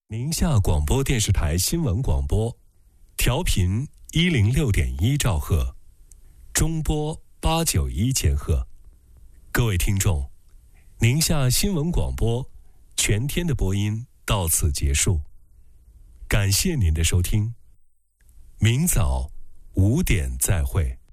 宁夏广播电视台新闻广播，调频106.1兆赫，中波891千赫。各位听众，宁夏新闻广播全天的播音到此结束，感谢您的收听，明早5点再会。